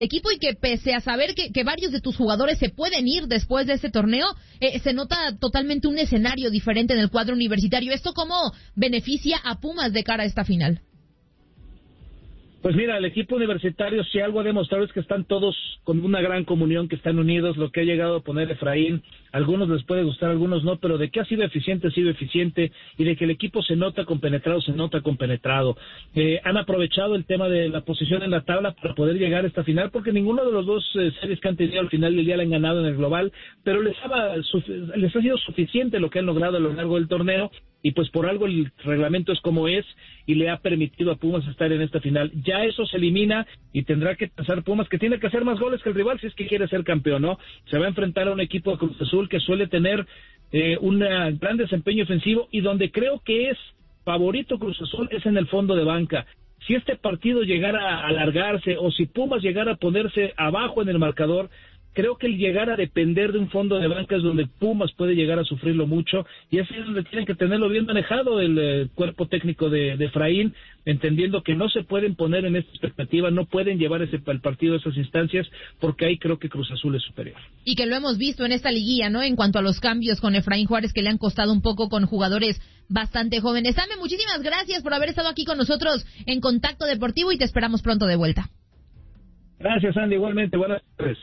equipo y que pese a saber que varios de tus jugadores se pueden ir después de este torneo, se nota totalmente un escenario diferente en el cuadro universitario. ¿Esto cómo beneficia a Pumas de cara a esta final? Pues mira, el equipo universitario, si algo ha demostrado es que están todos con una gran comunión, que están unidos, lo que ha llegado a poner Efraín, a algunos les puede gustar, a algunos no, pero de que ha sido eficiente, y de que el equipo se nota compenetrado. Han aprovechado el tema de la posición en la tabla para poder llegar a esta final, porque ninguno de los dos series que han tenido al final del día la han ganado en el global, pero les ha sido suficiente lo que han logrado a lo largo del torneo, y pues por algo el reglamento es como es y le ha permitido a Pumas estar en esta final. Ya eso se elimina y tendrá que pensar Pumas que tiene que hacer más goles que el rival si es que quiere ser campeón, ¿no? Se va a enfrentar a un equipo de Cruz Azul que suele tener un gran desempeño ofensivo, y donde creo que es favorito Cruz Azul es en el fondo de banca. Si este partido llegara a alargarse o si Pumas llegara a ponerse abajo en el marcador, creo que el llegar a depender de un fondo de banca es donde Pumas puede llegar a sufrirlo mucho, y así es donde tienen que tenerlo bien manejado el cuerpo técnico de Efraín, entendiendo que no se pueden poner en esta expectativa, no pueden llevar el partido a esas instancias, porque ahí creo que Cruz Azul es superior. Y que lo hemos visto en esta liguilla, ¿no? En cuanto a los cambios con Efraín Juárez, que le han costado un poco con jugadores bastante jóvenes. Sammy, muchísimas gracias por haber estado aquí con nosotros en Contacto Deportivo y te esperamos pronto de vuelta. Gracias, Andy, igualmente, buenas tardes.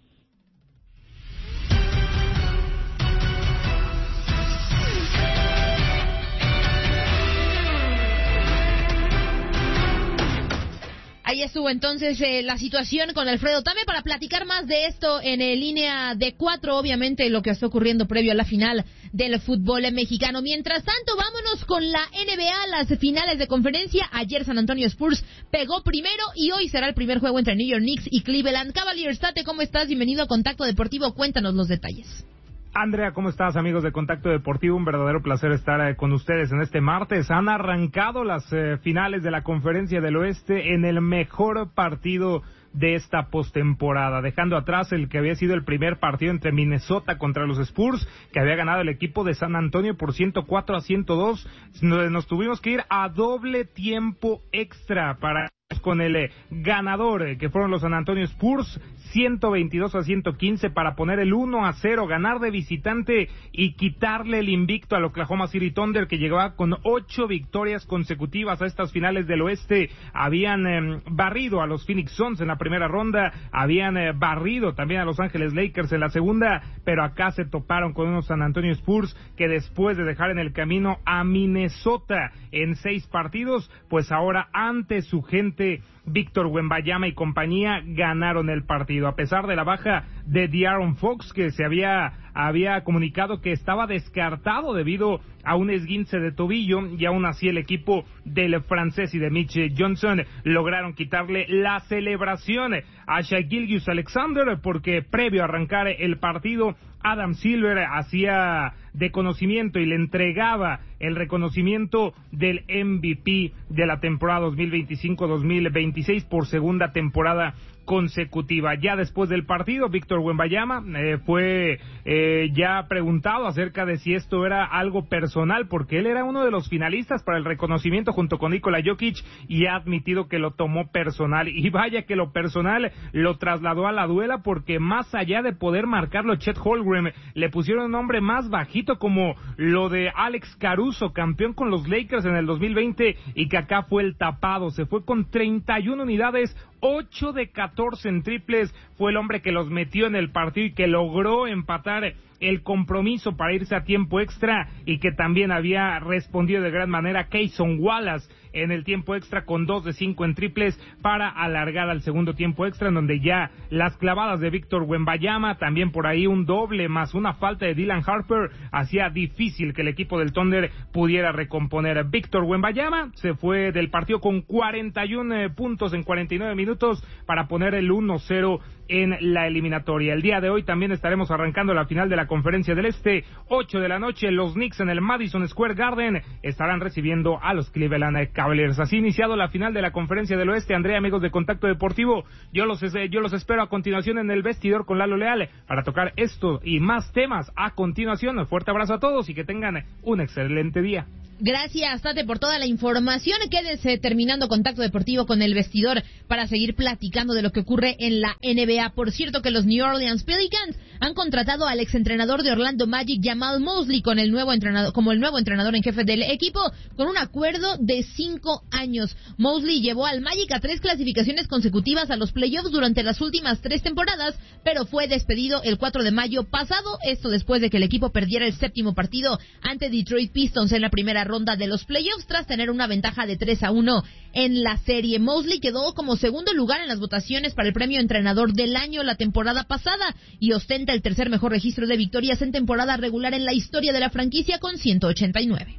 Ahí estuvo entonces la situación con Alfredo Tame para platicar más de esto en línea de 4, obviamente lo que está ocurriendo previo a la final del fútbol mexicano. Mientras tanto, vámonos con la NBA, las finales de conferencia. Ayer San Antonio Spurs pegó primero y hoy será el primer juego entre New York Knicks y Cleveland Cavaliers. Tate, ¿cómo estás? Bienvenido a Contacto Deportivo, cuéntanos los detalles. Andrea, ¿cómo estás, amigos de Contacto Deportivo? Un verdadero placer estar con ustedes en este martes. Han arrancado las finales de la Conferencia del Oeste en el mejor partido de esta postemporada, dejando atrás el que había sido el primer partido entre Minnesota contra los Spurs, que había ganado el equipo de San Antonio por 104-102. Nos tuvimos que ir a doble tiempo extra para con el ganador, que fueron los San Antonio Spurs, 122-115 para poner el 1-0, ganar de visitante y quitarle el invicto al Oklahoma City Thunder, que llegaba con 8 victorias consecutivas a estas finales del oeste. Habían barrido a los Phoenix Suns en la primera ronda, habían barrido también a Los Ángeles Lakers en la segunda, pero acá se toparon con unos San Antonio Spurs que después de dejar en el camino a Minnesota en 6 partidos, pues ahora ante su gente Víctor Wembanyama y compañía ganaron el partido, a pesar de la baja de De'Aaron Fox, que se había comunicado que estaba descartado debido a un esguince de tobillo, y aún así el equipo del francés y de Mitch Johnson lograron quitarle la celebración a Shai Gilgeous-Alexander, porque previo a arrancar el partido Adam Silver hacía de conocimiento y le entregaba el reconocimiento del MVP de la temporada 2025-2026 por segunda temporada consecutiva. Ya después del partido, Víctor Wembanyama fue ya preguntado acerca de si esto era algo personal, porque él era uno de los finalistas para el reconocimiento junto con Nikola Jokic, y ha admitido que lo tomó personal, y vaya que lo personal lo trasladó a la duela, porque más allá de poder marcarlo Chet Holmgren, le pusieron un nombre más bajito como lo de Alex Caruso, campeón con los Lakers en el 2020, y que acá fue el tapado, se fue con 31 unidades, 8 de 14 en triples, fue el hombre que los metió en el partido y que logró empatar el compromiso para irse a tiempo extra, y que también había respondido de gran manera Cason Wallace en el tiempo extra con 2 de 5 en triples para alargar al segundo tiempo extra, en donde ya las clavadas de Víctor Wembanyama, también por ahí un doble más una falta de Dylan Harper, hacía difícil que el equipo del Thunder pudiera recomponer. Víctor Wembanyama se fue del partido con 41 puntos en 49 minutos para poner el 1-0 en la eliminatoria. El día de hoy también estaremos arrancando la final de la Conferencia del Este, 8 de la noche, los Knicks en el Madison Square Garden estarán recibiendo a los Cleveland Cavaliers. Así iniciado la final de la Conferencia del Oeste. Andrea, amigos de Contacto Deportivo, yo los espero a continuación en el vestidor con Lalo Leal para tocar esto y más temas a continuación. Un fuerte abrazo a todos y que tengan un excelente día. Gracias, Tate, por toda la información. Quédese terminando Contacto Deportivo con el vestidor para seguir platicando de lo que ocurre en la NBA. Por cierto, que los New Orleans Pelicans han contratado al exentrenador de Orlando Magic, Jamal Mosley, como el nuevo entrenador en jefe del equipo, con un acuerdo de 5 años. Mosley llevó al Magic a 3 clasificaciones consecutivas a los playoffs durante las últimas 3 temporadas, pero fue despedido el 4 de mayo pasado, esto después de que el equipo perdiera el 7º partido ante Detroit Pistons en la primera ronda de los playoffs tras tener una ventaja de 3-1 en la serie. Mosley quedó como segundo lugar en las votaciones para el premio Entrenador del Año la temporada pasada y ostenta el tercer mejor registro de victorias en temporada regular en la historia de la franquicia con 189.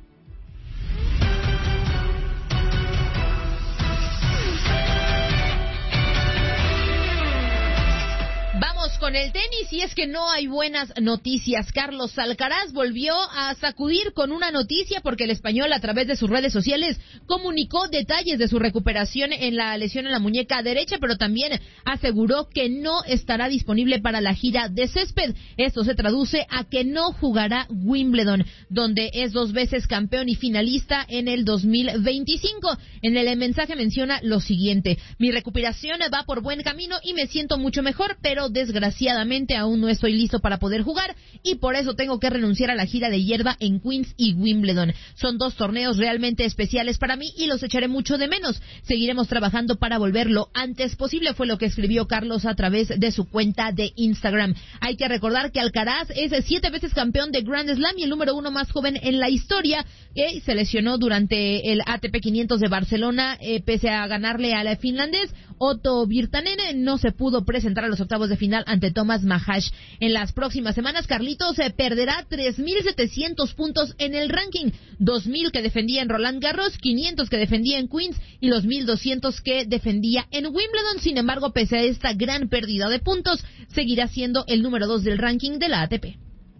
Vamos con el tenis y es que no hay buenas noticias. Carlos Alcaraz volvió a sacudir con una noticia porque el español a través de sus redes sociales comunicó detalles de su recuperación en la lesión en la muñeca derecha, pero también aseguró que no estará disponible para la gira de césped. Esto se traduce a que no jugará Wimbledon, donde es 2 veces campeón y finalista en el 2025. En el mensaje menciona lo siguiente: mi recuperación va por buen camino y me siento mucho mejor, pero desgraciadamente aún no estoy listo para poder jugar y por eso tengo que renunciar a la gira de hierba en Queens y Wimbledon. Son 2 torneos realmente especiales para mí y los echaré mucho de menos. Seguiremos trabajando para volver lo antes posible, fue lo que escribió Carlos a través de su cuenta de Instagram. Hay que recordar que Alcaraz es 7 veces campeón de Grand Slam y el número 1 más joven en la historia, que se lesionó durante el ATP 500 de Barcelona, pese a ganarle al finlandés Otto Virtanen. No se pudo presentar a los octavos de final ante Thomas Mahash. En las próximas semanas, Carlitos perderá 3.700 puntos en el ranking, 2.000 que defendía en Roland Garros, 500 que defendía en Queens y los 1.200 que defendía en Wimbledon. Sin embargo, pese a esta gran pérdida de puntos, seguirá siendo el número 2 del ranking de la ATP.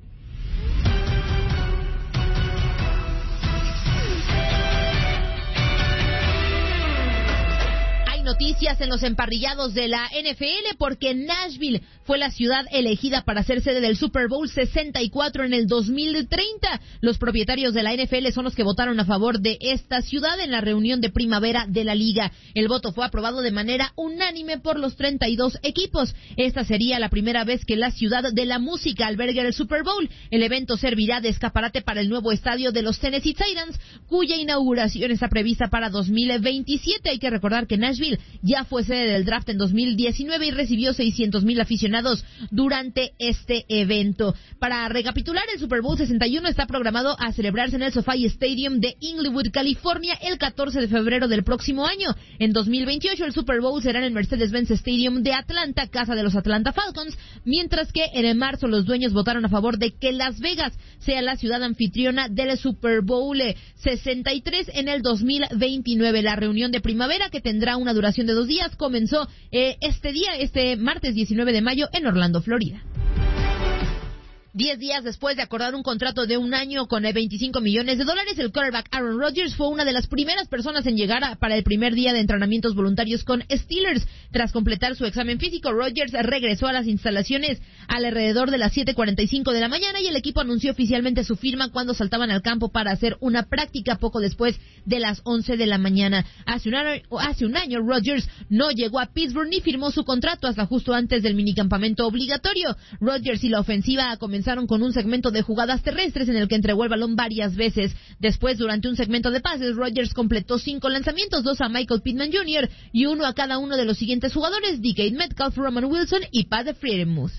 Noticias en los emparrillados de la NFL porque Nashville fue la ciudad elegida para ser sede del Super Bowl 64 en el 2030. Los propietarios de la NFL son los que votaron a favor de esta ciudad en la reunión de primavera de la liga. El voto fue aprobado de manera unánime por los 32 equipos. Esta sería la primera vez que la ciudad de la música albergue el Super Bowl. El evento servirá de escaparate para el nuevo estadio de los Tennessee Titans, cuya inauguración está prevista para 2027. Hay que recordar que Nashville ya fue sede del draft en 2019 y recibió 600,000 aficionados durante este evento. Para recapitular, el Super Bowl 61 está programado a celebrarse en el SoFi Stadium de Inglewood, California, el 14 de febrero del próximo año. En 2028, el Super Bowl será en el Mercedes-Benz Stadium de Atlanta, casa de los Atlanta Falcons, mientras que en marzo los dueños votaron a favor de que Las Vegas sea la ciudad anfitriona del Super Bowl 63 en el 2029. La reunión de primavera, que tendrá una duración de 2 días, comenzó este martes 19 de mayo en Orlando, Florida. 10 días después de acordar un contrato de 1 año con $25 millones, el quarterback Aaron Rodgers fue una de las primeras personas en llegar para el primer día de entrenamientos voluntarios con Steelers. Tras completar su examen físico, Rodgers regresó a las instalaciones alrededor de las 7:45 de la mañana y el equipo anunció oficialmente su firma cuando saltaban al campo para hacer una práctica poco después de las 11 de la mañana. Hace un año, Rodgers no llegó a Pittsburgh ni firmó su contrato hasta justo antes del minicampamento obligatorio. Rodgers y la ofensiva comenzaron con un segmento de jugadas terrestres en el que entregó el balón varias veces. Después, durante un segmento de pases, Rodgers completó 5 lanzamientos, 2 a Michael Pittman Jr. y 1 a cada uno de los siguientes jugadores: DK Metcalf, Roman Wilson y Pat Freiermuth.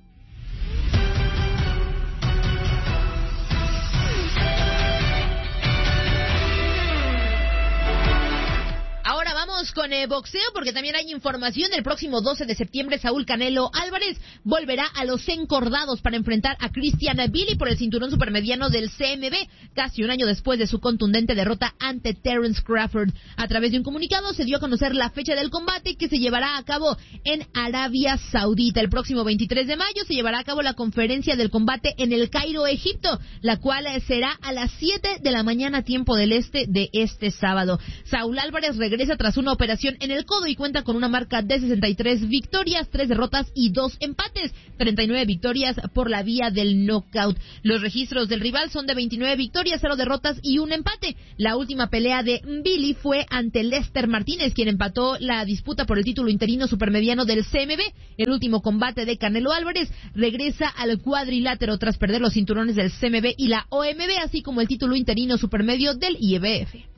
Ahora vamos con boxeo porque también hay información. El próximo 12 de septiembre Saúl Canelo Álvarez volverá a los encordados para enfrentar a Christian Billy por el cinturón supermediano del CMB, casi un año después de su contundente derrota ante Terence Crawford. A través de un comunicado se dio a conocer la fecha del combate, que se llevará a cabo en Arabia Saudita. El próximo 23 de mayo se llevará a cabo la conferencia del combate en El Cairo, Egipto, la cual será a las 7 de la mañana tiempo del este de este sábado. Saúl Álvarez regresa tras una operación en el codo y cuenta con una marca de 63 victorias, 3 derrotas y 2 empates, 39 victorias por la vía del knockout. Los registros del rival son de 29 victorias, 0 derrotas y 1 empate. La última pelea de Billy fue ante Lester Martínez, quien empató la disputa por el título interino supermediano del CMB. El último combate de Canelo Álvarez regresa al cuadrilátero tras perder los cinturones del CMB y la OMB, así como el título interino supermedio del IBF.